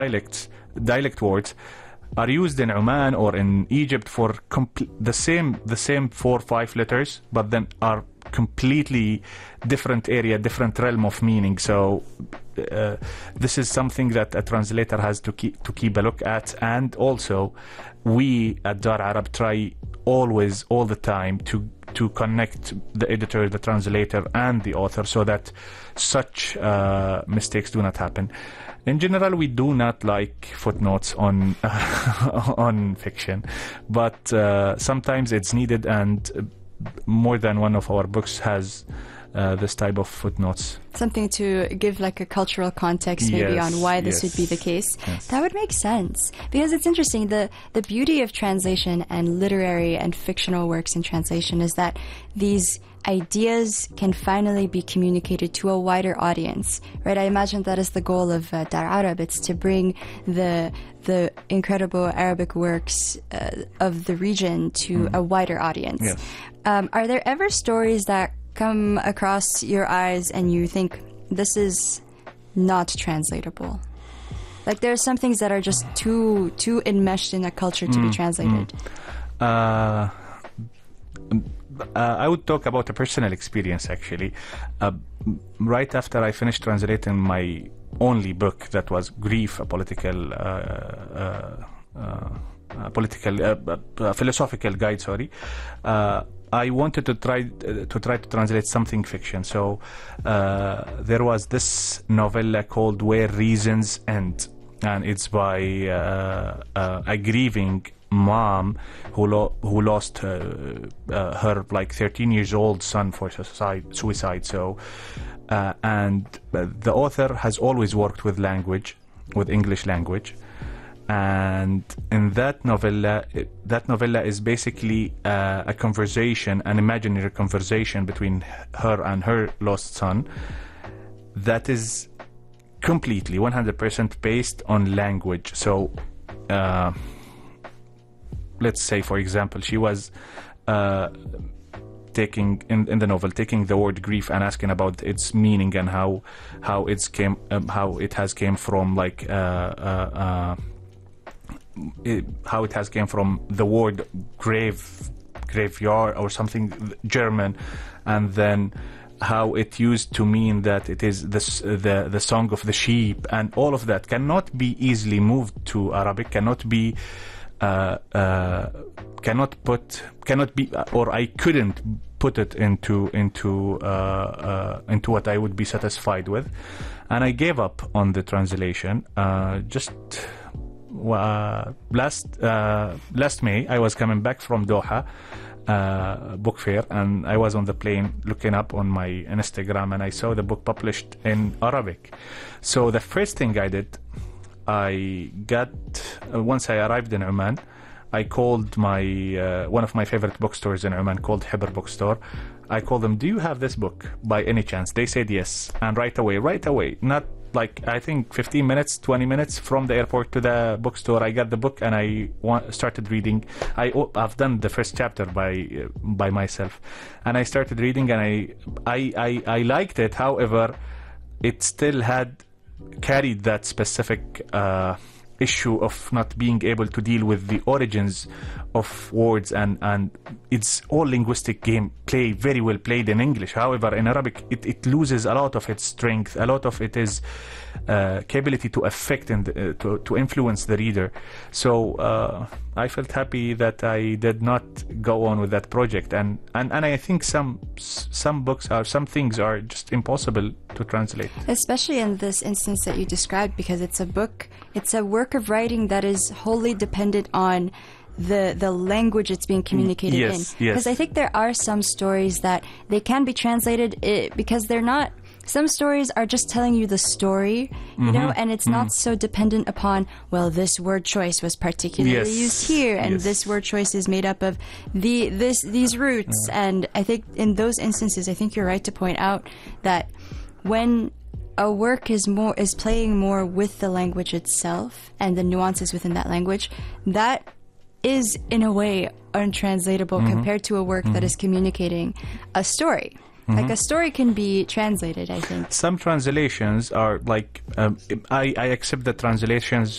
dialect words are used in Oman or in Egypt for the same 4 or 5 letters, but then are completely different area, different realm of meaning. So this is something that a translator has to keep a look at. And also we at Dar Arab try always, all the time, to connect the editor, the translator, and the author, so that such mistakes do not happen. In general, we do not like footnotes on on fiction, but sometimes it's needed, and more than one of our books has this type of footnotes. Something to give like a cultural context maybe on why this would be the case. Yes. That would make sense. Because it's interesting, the beauty of translation and literary and fictional works in translation is that these ideas can finally be communicated to a wider audience, right? I imagine that is the goal of Dar Arab. It's to bring the incredible Arabic works of the region to a wider audience. Yes. Are there ever stories that come across your eyes and you think, this is not translatable? Like, there are some things that are just too enmeshed in a culture to be translated. I would talk about a personal experience, actually. Right after I finished translating my only book, that was Grief, a philosophical guide, I wanted to try to translate something fiction. So there was this novella called Where Reasons End, and it's by a grieving mom who lost her like 13 years old son for suicide. So and the author has always worked with English language. And in that novella is basically a conversation, an imaginary conversation between her and her lost son that is completely 100% based on language. So let's say, for example, she was taking in the novel, taking the word grief and asking about its meaning and how it has came from, like how it has came from the word graveyard or something German, and then how it used to mean that it is the song of the sheep, and all of that cannot be easily moved to Arabic, cannot be or I couldn't put it into what I would be satisfied with, and I gave up on the translation. Last May, I was coming back from Doha book fair, and I was on the plane looking up on my Instagram, and I saw the book published in Arabic. So the first thing I did, once I arrived in Oman, I called my one of my favorite bookstores in Oman, called Hibr Bookstore. I called them, do you have this book by any chance? They said yes, and right away, not like, I think 15 minutes, 20 minutes from the airport to the bookstore, I got the book and I started reading. I've done the first chapter by myself, and I started reading, and I liked it. However, it still had carried that specific issue of not being able to deal with the origins of words, and it's all linguistic game play, very well played in English. However, in Arabic it loses a lot of its strength, a lot of it is capability to affect and to influence the reader. So I felt happy that I did not go on with that project, and I think some books or some things are just impossible to translate, especially in this instance that you described, because it's a work of writing that is wholly dependent on the language it's being communicated in. Because I think there are some stories that they can be translated because they're not. Some stories are just telling you the story, you know, and it's not so dependent upon, well, this word choice was particularly used here, and this word choice is made up of these roots. And I think in those instances, I think you're right to point out that when a work is playing more with the language itself and the nuances within that language, that is in a way untranslatable compared to a work that is communicating a story. Like, a story can be translated, I think. Some translations are like, I accept that translations